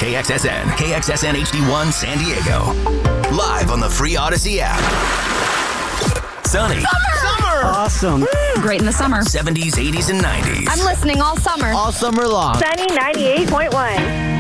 KXSN, KXSN HD1 San Diego. Live on the free Odyssey app. Sunny. Summer! Awesome. Great in the summer. 70s, 80s, and 90s. I'm listening all summer. All summer long. Sunny 98.1.